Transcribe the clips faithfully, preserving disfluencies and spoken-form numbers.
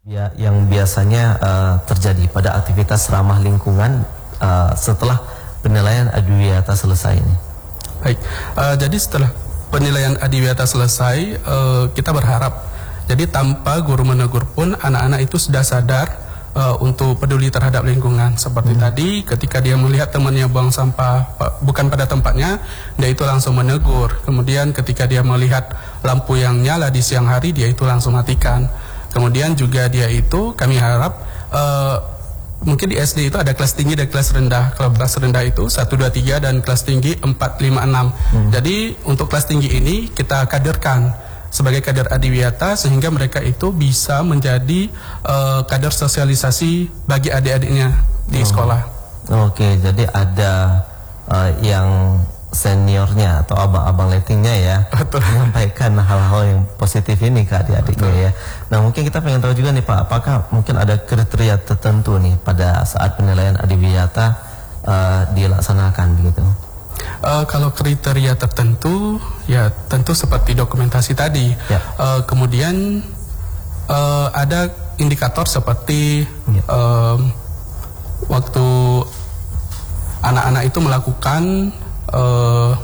Ya, yang biasanya uh, terjadi pada aktivitas ramah lingkungan uh, setelah penilaian adiwiyata selesai ini. Baik, uh, jadi setelah penilaian adiwiyata selesai, uh, kita berharap jadi tanpa guru menegur pun anak-anak itu sudah sadar uh, untuk peduli terhadap lingkungan. Seperti hmm. tadi, ketika dia melihat temannya buang sampah bukan pada tempatnya, dia itu langsung menegur. Kemudian ketika dia melihat lampu yang nyala di siang hari, dia itu langsung matikan. Kemudian juga dia itu kami harap uh, mungkin di S D itu ada kelas tinggi dan kelas rendah. Kalau kelas rendah itu satu, dua, tiga dan kelas tinggi empat, lima, enam. Hmm. Jadi untuk kelas tinggi ini kita kaderkan sebagai kader adiwiyata sehingga mereka itu bisa menjadi uh, kader sosialisasi bagi adik-adiknya di oh. sekolah. Oke, jadi ada uh, yang seniornya atau abang-abang lettingnya ya, betul, menyampaikan hal-hal yang positif ini ke adik-adiknya ya. Nah mungkin kita pengen tahu juga nih Pak, apakah mungkin ada kriteria tertentu nih pada saat penilaian adiwiyata uh, dilaksanakan begitu? Uh, kalau kriteria tertentu ya tentu seperti dokumentasi tadi. Ya. Uh, kemudian uh, ada indikator seperti ya. uh, waktu anak-anak itu melakukan Uh,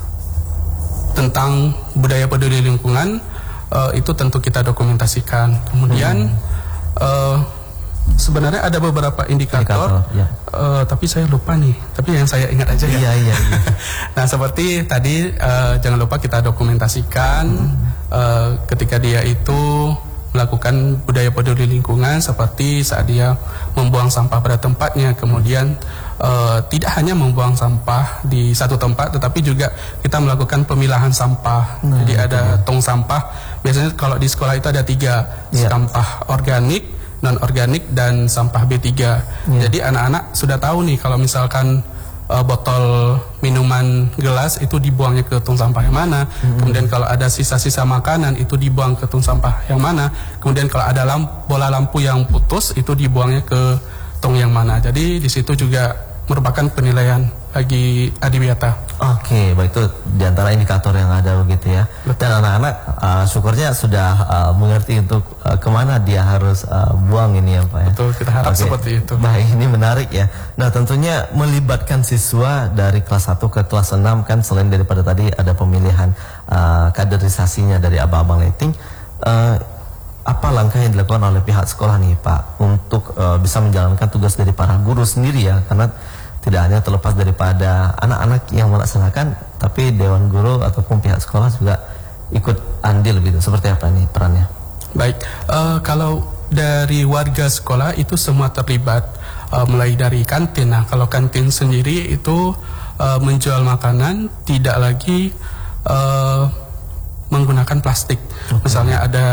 tentang budaya peduli lingkungan, uh, itu tentu kita dokumentasikan. Kemudian hmm. uh, sebenarnya ada beberapa indikator, indikator ya. uh, tapi saya lupa nih. Tapi yang saya ingat aja ya. Iya, iya, iya. Nah seperti tadi uh, jangan lupa kita dokumentasikan hmm. uh, ketika dia itu melakukan budaya peduli lingkungan seperti saat dia membuang sampah pada tempatnya, kemudian uh, tidak hanya membuang sampah di satu tempat, tetapi juga kita melakukan pemilahan sampah. Nah, jadi ada ya. tong sampah. Biasanya kalau di sekolah itu ada tiga, ya. sampah organik, non organik, dan sampah B tiga. Ya. Jadi anak-anak sudah tahu nih kalau misalkan Uh, botol minuman gelas itu dibuangnya ke tong sampah yang mana. Hmm. Kemudian kalau ada sisa-sisa makanan itu dibuang ke tong sampah yang mana. Kemudian kalau ada lamp, bola lampu yang putus itu dibuangnya ke tong yang mana. Jadi di situ juga merupakan penilaian bagi adiwiyata. Oke, baik, itu diantara indikator yang ada begitu ya. Betul. Dan anak-anak uh, syukurnya sudah uh, mengerti untuk uh, kemana dia harus uh, buang ini ya Pak ya. Betul, kita harap Oke. seperti itu. Baik, ini menarik ya. Nah tentunya melibatkan siswa dari kelas satu ke kelas enam kan, selain daripada tadi ada pemilihan uh, kaderisasinya dari abang-abang letting, uh, apa langkah yang dilakukan oleh pihak sekolah nih Pak untuk uh, bisa menjalankan tugas dari para guru sendiri ya, karena tidak hanya terlepas daripada anak-anak yang melaksanakan, tapi dewan guru ataupun pihak sekolah juga ikut andil gitu. Seperti apa nih perannya? Baik, uh, kalau dari warga sekolah itu semua terlibat, uh, mulai dari kantin. Nah, kalau kantin sendiri itu uh, menjual makanan tidak lagi uh, menggunakan plastik. Okay. Misalnya ada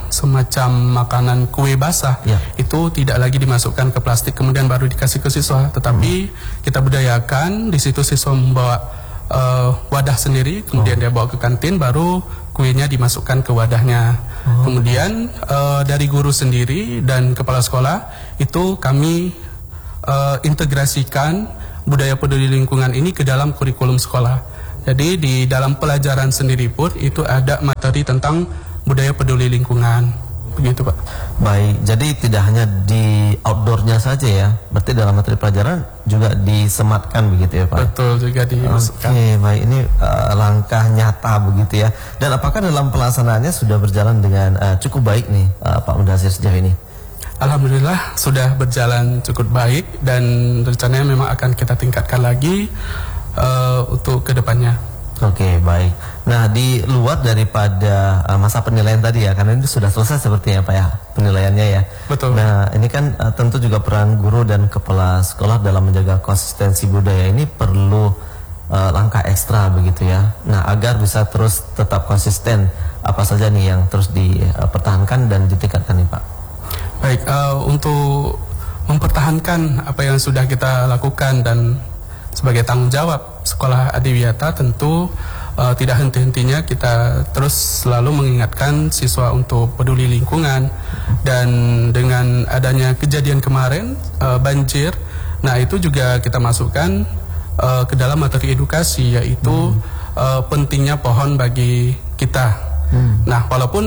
semacam makanan kue basah, yeah. itu tidak lagi dimasukkan ke plastik kemudian baru dikasih ke siswa, tetapi hmm. kita budayakan di situ siswa membawa uh, wadah sendiri, kemudian oh. dia bawa ke kantin, baru kuenya dimasukkan ke wadahnya. Oh. Kemudian uh, dari guru sendiri dan kepala sekolah itu kami uh, integrasikan budaya peduli lingkungan ini ke dalam kurikulum sekolah. Jadi di dalam pelajaran sendiri pun itu ada materi tentang budaya peduli lingkungan, begitu Pak. Baik, jadi tidak hanya di outdoornya saja ya, berarti dalam materi pelajaran juga disematkan begitu ya Pak? Betul, juga dimasukkan. Oke, baik, ini uh, langkah nyata begitu ya. Dan apakah dalam pelaksanaannya sudah berjalan dengan uh, cukup baik nih uh, Pak Mudasir sejauh ini? Alhamdulillah sudah berjalan cukup baik dan rencananya memang akan kita tingkatkan lagi Uh, untuk kedepannya. Oke, baik. Nah, di luar daripada uh, masa penilaian tadi ya, karena ini sudah selesai sepertinya Pak ya, penilaiannya ya. Betul. Nah, ini kan uh, tentu juga peran guru dan kepala sekolah dalam menjaga konsistensi budaya ini perlu uh, langkah ekstra begitu ya. Nah, agar bisa terus tetap konsisten, apa saja nih yang terus dipertahankan dan ditingkatkan nih Pak? Baik, uh, untuk mempertahankan apa yang sudah kita lakukan dan sebagai tanggung jawab sekolah adiwiyata tentu uh, tidak henti-hentinya kita terus selalu mengingatkan siswa untuk peduli lingkungan. Dan dengan adanya kejadian kemarin uh, banjir, nah itu juga kita masukkan uh, ke dalam materi edukasi, yaitu hmm. uh, pentingnya pohon bagi kita. hmm. Nah walaupun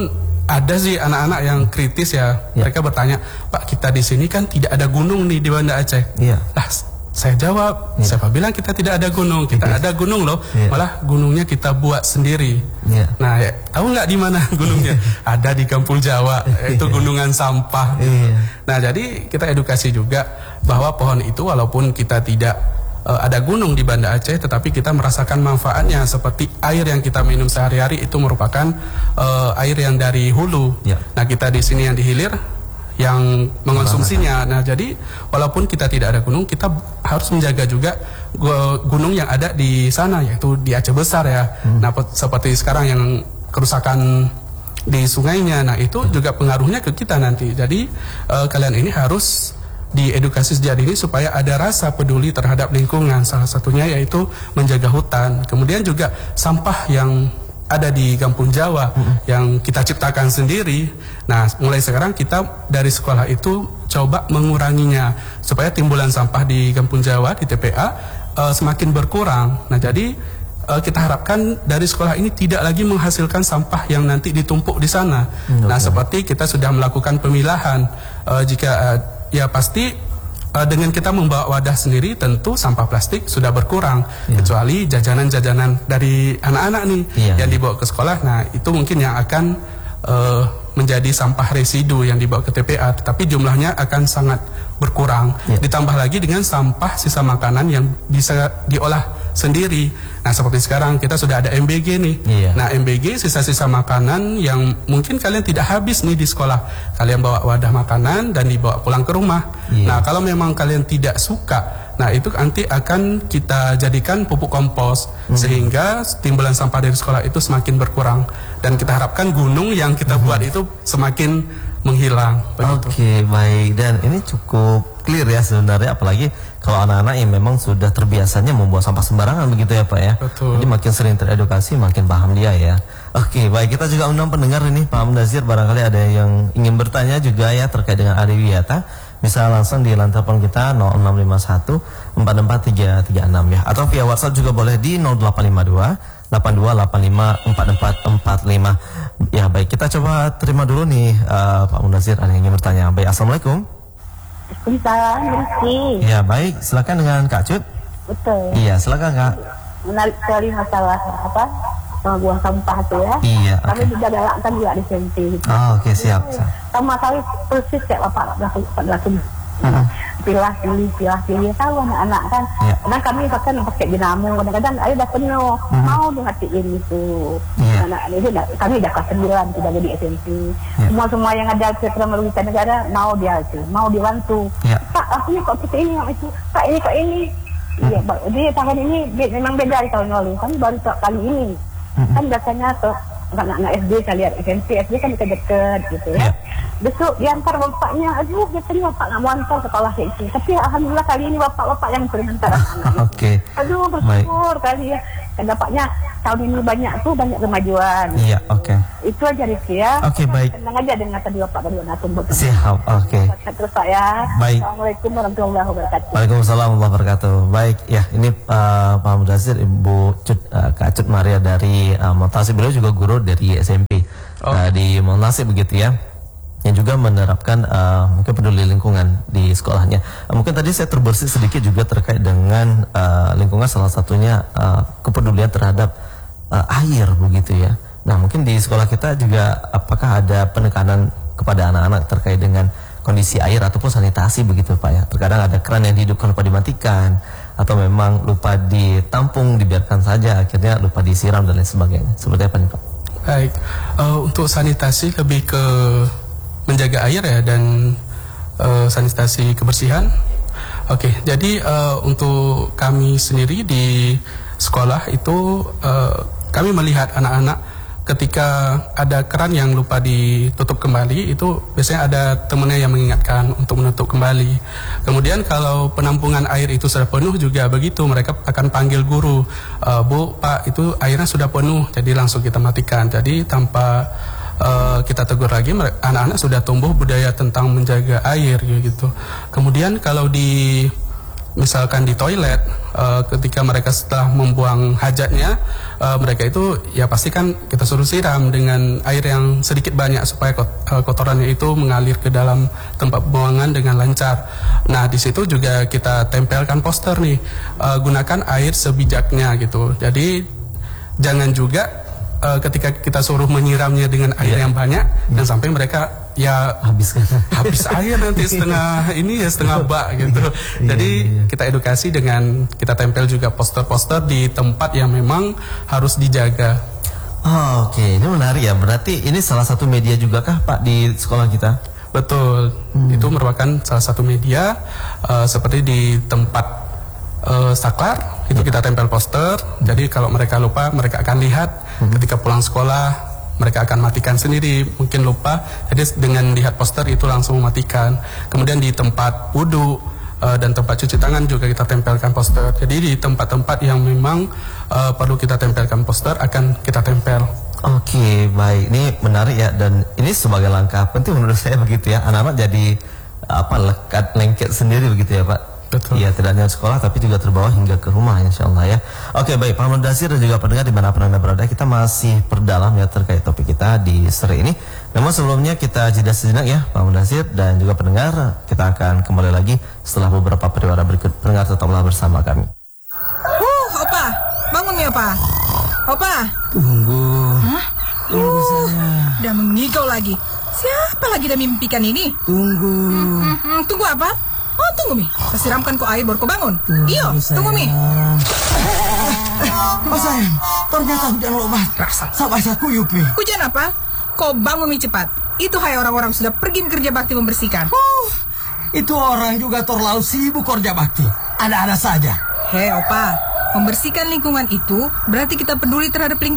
ada sih anak-anak yang kritis ya. Ya. Mereka bertanya, Pak, kita di sini kan tidak ada gunung nih di Banda Aceh. Iya. Lah, saya jawab, Ya. siapa bilang kita tidak ada gunung? Kita Ya. ada gunung loh. Ya. Malah gunungnya kita buat sendiri. Ya. Nah, ya, tahu nggak di mana gunungnya? Ada di Kampung Jawa, yaitu gunungan sampah. Iya. Nah, jadi kita edukasi juga bahwa pohon itu walaupun kita tidak uh, ada gunung di Banda Aceh, tetapi kita merasakan manfaatnya seperti air yang kita minum sehari-hari itu merupakan uh, air yang dari hulu. Ya. Nah, kita di sini yang di hilir yang mengonsumsinya. Nah, jadi walaupun kita tidak ada gunung, kita harus menjaga juga gunung yang ada di sana, yaitu di Aceh Besar ya. Hmm. Nah, seperti sekarang yang kerusakan di sungainya, nah itu juga pengaruhnya ke kita nanti. Jadi uh, kalian ini harus diedukasi sejak dini supaya ada rasa peduli terhadap lingkungan. Salah satunya yaitu menjaga hutan. Kemudian juga sampah yang ada di Kampung Jawa mm-hmm. yang kita ciptakan sendiri. Nah, mulai sekarang kita dari sekolah itu coba menguranginya supaya timbulan sampah di Kampung Jawa di T P A uh, semakin berkurang. Nah, jadi uh, kita harapkan dari sekolah ini tidak lagi menghasilkan sampah yang nanti ditumpuk di sana. Mm-hmm. Nah, seperti kita sudah melakukan pemilahan. Uh, jika uh, ya pasti Uh, dengan kita membawa wadah sendiri, tentu sampah plastik sudah berkurang, yeah. kecuali jajanan-jajanan dari anak-anak nih yeah, yang dibawa ke sekolah. Nah, itu mungkin yang akan uh, menjadi sampah residu yang dibawa ke T P A, tetapi jumlahnya akan sangat berkurang. Yeah. Ditambah lagi dengan sampah sisa makanan yang bisa diolah sendiri. Nah, seperti sekarang kita sudah ada M B G nih. Yeah. Nah, M B G sisa-sisa makanan yang mungkin kalian tidak habis nih di sekolah. Kalian bawa wadah makanan dan dibawa pulang ke rumah. Yeah. Nah, kalau memang kalian tidak suka, nah itu nanti akan kita jadikan pupuk kompos mm-hmm. sehingga timbulan sampah dari sekolah itu semakin berkurang dan kita harapkan gunung yang kita mm-hmm. buat itu semakin menghilang. Oke, okay, baik. Dan ini cukup clear ya sebenarnya, apalagi kalau anak-anak yang memang sudah terbiasanya membuang sampah sembarangan begitu ya Pak ya. Betul. Jadi makin sering teredukasi makin paham dia ya. Oke, okay, baik, kita juga undang pendengar ini Pak Mudazir, barangkali ada yang ingin bertanya juga ya terkait dengan Adiwiyata. Bisa langsung di line telepon kita nol enam lima satu empat empat tiga tiga enam ya, atau via WhatsApp juga boleh di nol delapan lima dua delapan dua delapan lima empat empat empat lima. Ya, baik, kita coba terima dulu nih uh, Pak Mudazir, ada yang ingin bertanya. Baik, Assalamualaikum. Waalaikumsalam, Rizky. Ya, baik, silakan dengan Kak Cut. Betul. Iya, silakan Kak. Menarik sekali masalah apa? Buang sampah itu ya. Iya. Kami Okay. juga galakkan juga di S M P. Oh, oke, okay, siap. siap. Sama kali persis kayak bapak lakukan. Uh-huh. Pilah pilih, pilah pilih, tahu anak-anak kan. Yeah. Kadang kami bahkan pakai dinamo, kadang-kadang ayo dah penuh, Uh-huh. mau dihatiin itu. Yeah. Anak ini dah, kami dah kelas sembilan sudah jadi S M P. Yeah. Semua semua yang ada program merugikan negara mau dia itu, mau dibantu. Yeah. Pak, aku ni kok kita ini, itu, Pak ini kok ini. Iya, uh-huh. Jadi tahun ini memang beda dari tahun lalu. Kami baru kali ini. Uh-huh. Kan biasanya tuh anak-anak S D saya lihat S M P, S D kan dekat-dekat gitu ya. Yeah. Besok diantar bapaknya, aduh biasanya bapak nggak mau antar sekolah kayak itu. Tapi alhamdulillah kali ini bapak-bapak yang sering antar anak-anak. Oke. Okay. Aduh bersyukur kali ya. Dan dapatnya tahun ini banyak tuh banyak kemajuan. Iya, oke. Okay. Itu aja Rizky ya. Oke, okay, baik. Tenang aja dengan tadi bapak tadi natum betul. Siap, oke. Okay. Terus Pak ya. Baik. Assalamualaikum warahmatullahi wabarakatuh. Waalaikumsalam warahmatullahi wabarakatuh. Baik, ya ini uh, Pak Mudazir, Ibu Cut, uh, Kak Cut Maria dari uh, Montasib, beliau juga guru dari S M P oh. uh, di Montasib begitu ya, yang juga menerapkan uh, mungkin peduli lingkungan di sekolahnya. Uh, mungkin tadi saya terbersih sedikit juga terkait dengan uh, lingkungan, salah satunya uh, kepedulian terhadap uh, air begitu ya. Nah, mungkin di sekolah kita juga apakah ada penekanan kepada anak-anak terkait dengan kondisi air ataupun sanitasi begitu Pak ya? Terkadang ada keran yang dihidupkan lupa dimatikan, atau memang lupa ditampung, dibiarkan saja, akhirnya lupa disiram dan lain sebagainya. Seperti apa nih Pak? Baik, uh, untuk sanitasi lebih ke menjaga air ya, dan uh, sanitasi kebersihan. Oke, okay, jadi uh, untuk kami sendiri di sekolah itu uh, kami melihat anak-anak ketika ada keran yang lupa ditutup kembali, itu biasanya ada temannya yang mengingatkan untuk menutup kembali. Kemudian kalau penampungan air itu sudah penuh juga begitu, mereka akan panggil guru, e, Bu, Pak, itu airnya sudah penuh, jadi langsung kita matikan. Jadi tanpa uh, kita tegur lagi, anak-anak sudah tumbuh budaya tentang menjaga air gitu. Kemudian kalau di misalkan di toilet, uh, ketika mereka setelah membuang hajatnya, uh, mereka itu ya pasti kan kita suruh siram dengan air yang sedikit banyak supaya kot, uh, kotorannya itu mengalir ke dalam tempat pembuangan dengan lancar. Nah, di situ juga kita tempelkan poster nih, uh, gunakan air sebijaknya gitu. Jadi jangan juga Uh, ketika kita suruh menyiramnya dengan air yeah. yang banyak yeah. dan sampai mereka ya habis habis air nanti setengah ini ya setengah bak gitu. Yeah. Jadi yeah, yeah. kita edukasi dengan kita tempel juga poster-poster di tempat yang memang harus dijaga. Oh, Oke, okay. Ini menarik ya. Berarti ini salah satu media juga kah Pak di sekolah kita? Betul, hmm. itu merupakan salah satu media uh, seperti di tempat Uh, saklar itu kita tempel poster. Jadi kalau mereka lupa, mereka akan lihat. Ketika pulang sekolah, mereka akan matikan sendiri. Mungkin lupa, jadi dengan lihat poster itu langsung mematikan. Kemudian di tempat wudhu uh, dan tempat cuci tangan juga kita tempelkan poster. Jadi di tempat-tempat yang memang uh, perlu kita tempelkan poster akan kita tempel. Oke, baik. Ini menarik ya, dan ini sebagai langkah penting menurut saya begitu ya. Anak-anak jadi apa lekat lengket sendiri begitu ya Pak. Betul. Iya, tidak hanya sekolah tapi juga terbawa hingga ke rumah, insya Allah ya. Oke, baik Pak Mudasir dan juga pendengar dimanapun Anda berada, kita masih perdalam ya terkait topik kita di sore ini. Namun sebelumnya kita jeda sejenak ya Pak Mudasir dan juga pendengar, kita akan kembali lagi setelah beberapa periwara berikut. Pendengar tetaplah bersama kami. Uh, Opa, bangun ya Opa. Opa. Tunggu. Hah? Tunggu uh, saya. Udah mengigau lagi. Siapa lagi dah mimpikan ini? Tunggu. Hmm, hmm, hmm, tunggu apa? Oh, tunggu Mi, saya siramkan kok air baru kau bangun. Tunggu, Iyo, sayang. tunggu Mi. Oh sayang, ternyata hujan lebat. Rasa. Sampai saya kuyup Mi. Hujan apa? Kau bangun Mi cepat. Itu hai orang-orang sudah pergi kerja bakti membersihkan. Uh, itu orang juga terlalu sibuk kerja bakti. Ada-ada saja. Hei Opa, membersihkan lingkungan itu berarti kita peduli terhadap lingkungan.